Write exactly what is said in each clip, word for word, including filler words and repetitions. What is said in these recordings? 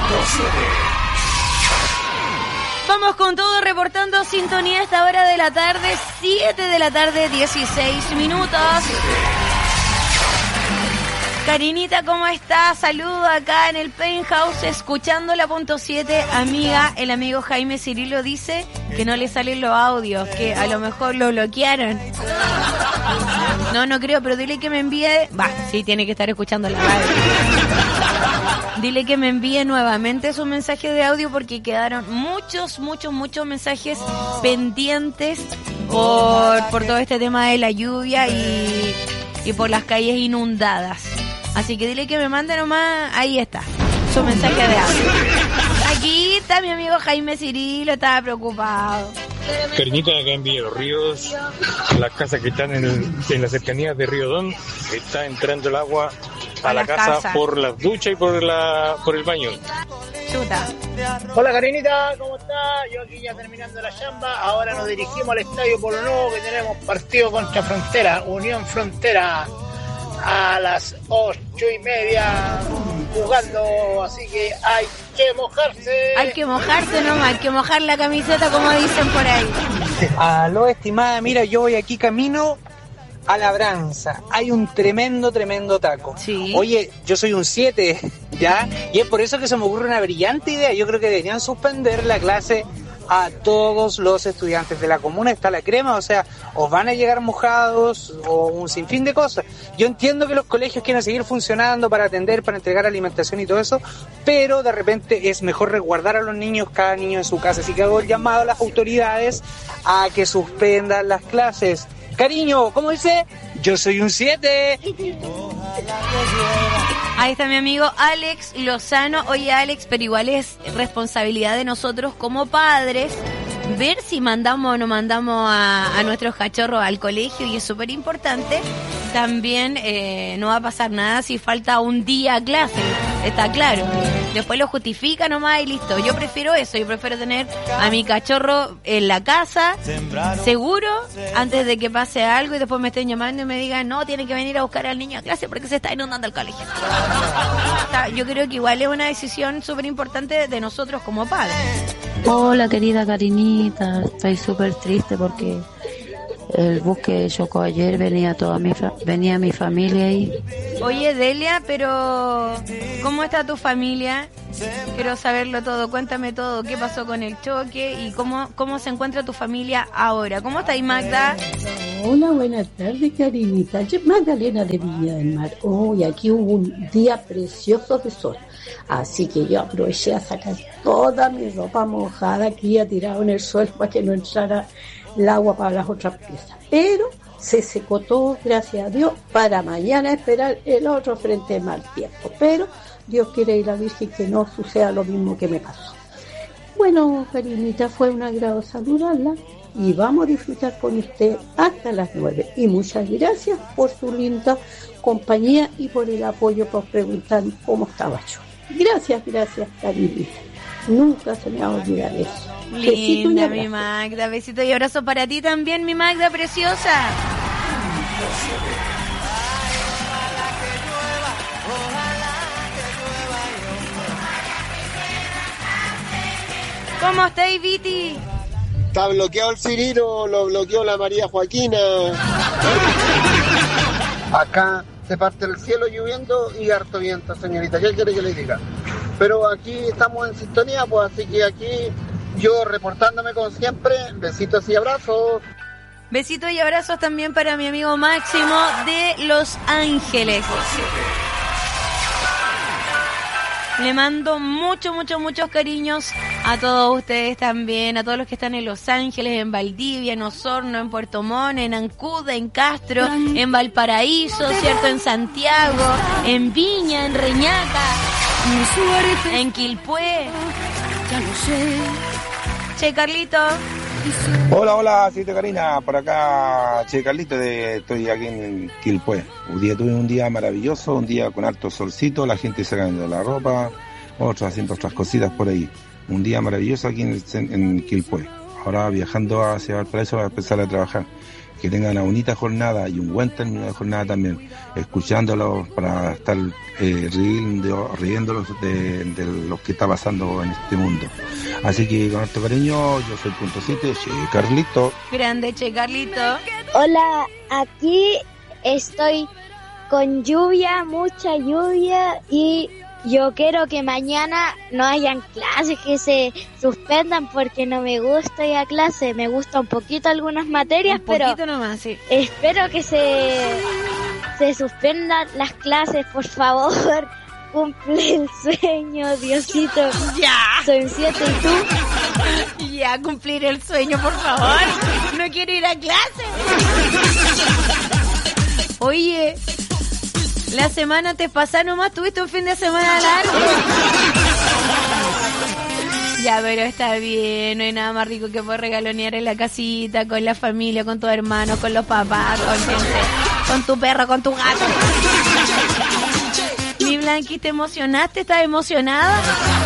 Vamos con todo, reportando sintonía a esta hora de la tarde, siete de la tarde, dieciséis minutos. Karinita, ¿cómo estás? Saludo acá en el Penthouse, escuchando la punto siete. Amiga, el amigo Jaime Cirilo dice que no le salen los audios, que a lo mejor lo bloquearon. No, no creo, pero dile que me envíe... Va, sí, tiene que estar escuchando la radio. Dile que me envíe nuevamente su mensaje de audio porque quedaron muchos, muchos, muchos mensajes pendientes por, por todo este tema de la lluvia y, y por las calles inundadas. Así que dile que me mande nomás, ahí está, su mensaje de audio. Aquí está mi amigo Jaime Cirilo, estaba preocupado. Karinita, acá en Villa Los Ríos, las casas que están en, el, en las cercanías de Río Don, está entrando el agua a, a la casa casas. Por las duchas y por la por el baño. Chuta. Hola Karinita, ¿cómo estás? Yo aquí ya terminando la chamba, ahora nos dirigimos al Estadio Polo Nuevo que tenemos partido contra Frontera, Unión Frontera, a las ocho y media jugando, así que hay que mojarse. Hay que mojarse nomás, hay que mojar la camiseta como dicen por ahí. Aló, estimada, mira, yo voy aquí camino a Labranza. Hay un tremendo, tremendo taco. Sí. Oye, yo soy un siete, ¿ya? Y es por eso que se me ocurre una brillante idea. Yo creo que deberían suspender la clase a todos los estudiantes de la comuna. Está la crema, o sea, os van a llegar mojados o un sinfín de cosas. Yo entiendo que los colegios quieren seguir funcionando para atender, para entregar alimentación y todo eso, pero de repente es mejor resguardar a los niños, cada niño en su casa. Así que hago el llamado a las autoridades a que suspendan las clases. Cariño, ¿cómo dice? Yo soy un siete. Ahí está mi amigo Alex Lozano. Oye, Alex, pero igual es responsabilidad de nosotros como padres ver si mandamos o no mandamos a, a nuestros cachorros al colegio, y es súper importante. También eh, no va a pasar nada si falta un día a clase, está claro. Después lo justifica nomás y listo. Yo prefiero eso, yo prefiero tener a mi cachorro en la casa, seguro, antes de que pase algo y después me estén llamando y me digan, no, tienen que venir a buscar al niño a clase porque se está inundando el colegio. Yo creo que igual es una decisión súper importante de nosotros como padres. Hola, querida Karinita, estoy súper triste porque el bus que chocó ayer venía toda mi fa- venía mi familia ahí. Oye, Delia, pero ¿cómo está tu familia? Quiero saberlo todo, cuéntame todo, qué pasó con el choque y cómo cómo se encuentra tu familia ahora. ¿Cómo está ahí, Magda? Hola, buenas tardes, Karinita. Yo, Magdalena de Viña del Mar. Hoy oh, aquí hubo un día precioso de sol, así que yo aproveché a sacar toda mi ropa mojada aquí, a tirado en el suelo para que no entrara el agua para las otras piezas, pero se secó todo, gracias a Dios, para mañana esperar el otro frente de mal tiempo, pero Dios quiere y la Virgen que no suceda lo mismo que me pasó. Bueno, Karinita, fue un agrado saludarla y vamos a disfrutar con usted hasta las nueve, y muchas gracias por su linda compañía y por el apoyo, por preguntar cómo estaba yo. Gracias, gracias, Karinita, nunca se me va a olvidar eso. Linda, mi Magda, besito y abrazo para ti también, mi Magda preciosa. ¿Cómo estáis, Viti? Está bloqueado el Cirilo, lo bloqueó la María Joaquina. Acá se parte el cielo lloviendo y harto viento, señorita. ¿Qué quiere que le diga? Pero aquí estamos en sintonía, pues así que aquí yo reportándome como siempre. Besitos y abrazos. Besitos y abrazos también para mi amigo Máximo de Los Ángeles. Le mando muchos, muchos, muchos cariños a todos ustedes también, a todos los que están en Los Ángeles, en Valdivia, en Osorno, en Puerto Montt, en Ancud, en Castro, en Valparaíso, ¿cierto? En Santiago, en Viña, en Reñaca, en Quilpué. Che, Carlito. Hola, hola, sí, Karina, por acá, Che Carlito, de, estoy aquí en Quilpué. Un día tuve un día maravilloso, un día con harto solcito, la gente sacando la ropa, otros haciendo otras cositas por ahí. Un día maravilloso aquí en, en Quilpué. Ahora viajando hacia Valparaíso para empezar a trabajar. que tengan una bonita jornada y un buen término de jornada también, escuchándolos para estar eh, riendo, riéndolos de, de lo que está pasando en este mundo. Así que con harto cariño, yo soy Punto siete, Che Carlito. Grande Che Carlito. Hola, aquí estoy con lluvia, mucha lluvia, y yo quiero que mañana no hayan clases, que se suspendan porque no me gusta ir a clase. Me gusta un poquito algunas materias, un pero nomás, sí. Espero que se, se suspendan las clases, por favor. Cumple el sueño, Diosito. Ya. Soy un siete, ¿y tú? Ya, cumplir el sueño, por favor. No quiero ir a clase. Oye, la semana te pasada nomás, tuviste un fin de semana largo. Ya, pero está bien, no hay nada más rico que poder regalonear en la casita, con la familia, con tus hermanos, con los papás, con gente, con tu perro, con tu gato. Mi Blanqui, ¿te emocionaste? ¿Estás emocionada?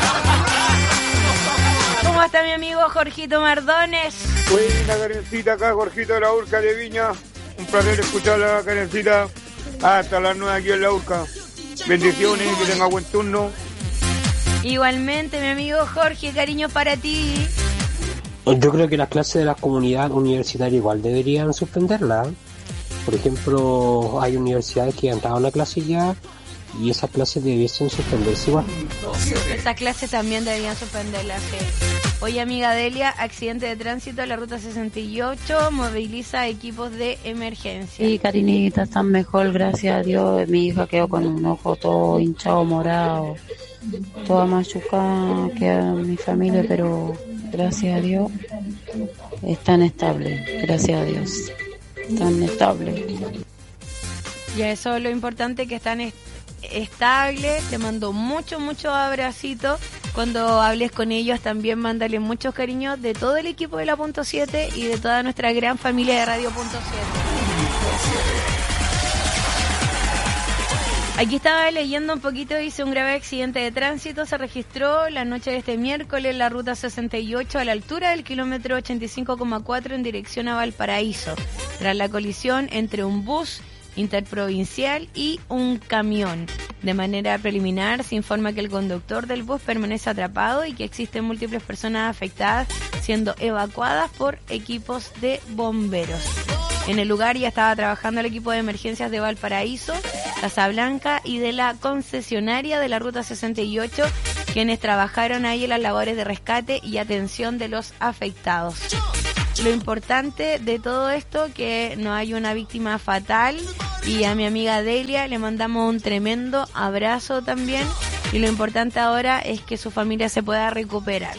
¿Cómo está mi amigo Jorgito Mardones? Buena, Karencita, acá Jorgito de la Urca de Viña. Un placer escucharla, Karencita. Hasta las nueve aquí en la Urca. Bendiciones, que tenga buen turno. Igualmente, mi amigo Jorge, cariño para ti. Yo creo que las clases de la comunidad universitaria igual deberían suspenderlas. Por ejemplo, hay universidades que han dado la clase ya y esas clases debiesen suspenderse igual. Esas clases también deberían suspenderlas, sí. Oye, amiga Delia, accidente de tránsito en la ruta sesenta y ocho, moviliza equipos de emergencia. Sí, Karinita, están mejor, gracias a Dios. Mi hija quedó con un ojo todo hinchado, morado, toda machucada, que mi familia, pero gracias a Dios están estables, gracias a Dios, están estables. Y eso es lo importante, que están est- estables. Te mando mucho, mucho abracito. Cuando hables con ellos también mándale muchos cariños de todo el equipo de la Punto siete y de toda nuestra gran familia de Radio Punto siete. Aquí estaba leyendo un poquito, dice: un grave accidente de tránsito se registró la noche de este miércoles en la ruta sesenta y ocho a la altura del kilómetro ochenta y cinco coma cuatro en dirección a Valparaíso, tras la colisión entre un bus interprovincial y un camión. De manera preliminar se informa que el conductor del bus permanece atrapado y que existen múltiples personas afectadas siendo evacuadas por equipos de bomberos. En el lugar ya estaba trabajando el equipo de emergencias de Valparaíso, Casablanca y de la concesionaria de la ruta sesenta y ocho, quienes trabajaron ahí en las labores de rescate y atención de los afectados. Lo importante de todo esto, que no hay una víctima fatal, y a mi amiga Delia le mandamos un tremendo abrazo también, y lo importante ahora es que su familia se pueda recuperar.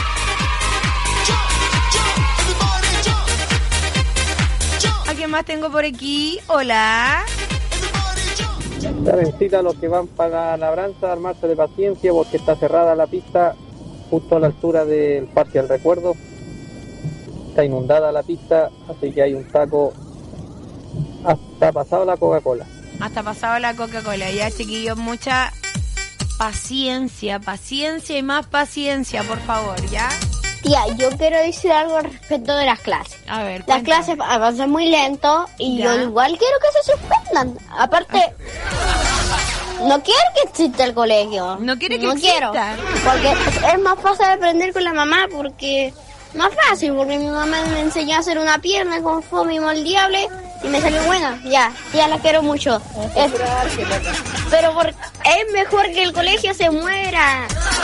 ¿A quién más tengo por aquí? Hola. Karencita, los que van para la labranza, armarse de paciencia porque está cerrada la pista justo a la altura del Parque del Recuerdo. Está inundada la pista, así que hay un taco hasta pasado la Coca-Cola. Hasta pasado la Coca-Cola. Ya, chiquillos, mucha paciencia, paciencia y más paciencia, por favor, ¿ya? Tía, yo quiero decir algo al respecto de las clases. A ver, las cuéntame. clases avanzan muy lento y ¿Ya? yo igual quiero que se suspendan. Aparte, no quiero que exista el colegio. No quiere que no exista. Quiero, porque es más fácil aprender con la mamá, porque más fácil, porque mi mamá me enseñó a hacer una pierna con foamy y moldeable y me salió buena. Ya, ya la quiero mucho. Es, pero por, es mejor que el colegio se muera.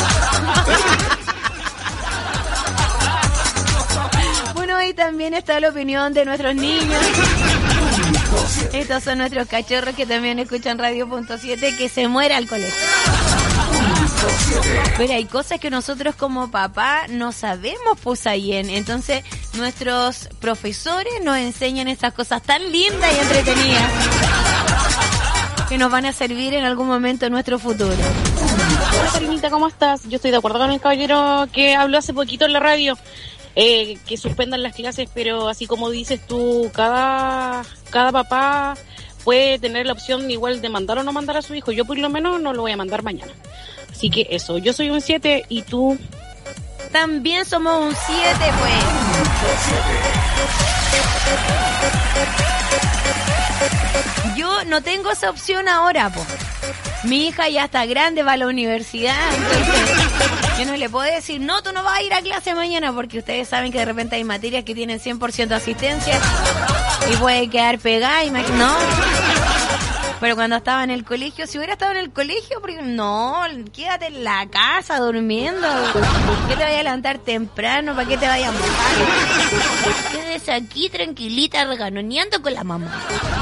Bueno, y también está la opinión de nuestros niños. Estos son nuestros cachorros que también escuchan Radio Punto siete, que se muera el colegio. Pero hay cosas que nosotros como papá no sabemos, pues ahí en. Entonces nuestros profesores nos enseñan estas cosas tan lindas y entretenidas que nos van a servir en algún momento en nuestro futuro. Hola, Karinita, ¿cómo estás? Yo estoy de acuerdo con el caballero que habló hace poquito en la radio, eh, que suspendan las clases, pero así como dices tú, cada, cada papá puede tener la opción igual de mandar o no mandar a su hijo. Yo por lo menos no lo voy a mandar mañana. Así que eso, yo soy un siete y tú... También somos un siete, pues. Yo no tengo esa opción ahora, po. Mi hija ya está grande, va a la universidad, entonces yo no le puedo decir, no, tú no vas a ir a clase mañana, porque ustedes saben que de repente hay materias que tienen cien por ciento asistencia y puede quedar pegada, imagínate, no. Pero cuando estaba en el colegio, si hubiera estado en el colegio, porque no, quédate en la casa durmiendo. ¿Por qué te vayas a levantar temprano? ¿Para qué te vayas a mojar? Quédese aquí tranquilita reganoneando con la mamá.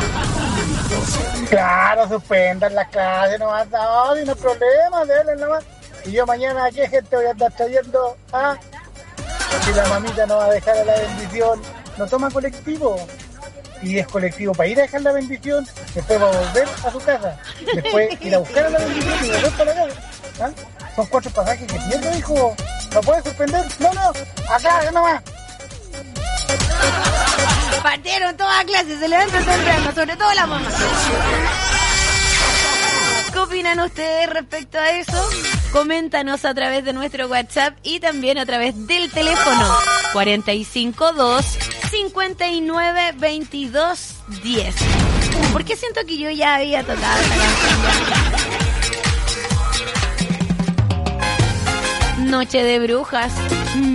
Claro, suspendan las clases, no más, no, no hay problema, denle nomás. Y yo mañana, ¿qué gente voy a estar trayendo? ¿Ah? Si la mamita no va a dejar a la bendición, no toma colectivo. Y es colectivo para ir a dejar la bendición, después va a volver a su casa, después ir a buscar a la bendición y volver para la casa. ¿Ah? Son cuatro pasajes que pierdo, hijo. ¿No puedes suspender? No, no, acá nomás. Partieron todas clases, se levantan temprano, sobre todo la mamá. ¿Qué opinan ustedes respecto a eso? Coméntanos a través de nuestro WhatsApp y también a través del teléfono cuatro cinco dos, cincuenta y nueve, veintidós, diez. ¿Por qué siento que yo ya había tocado esta canción? Noche de brujas.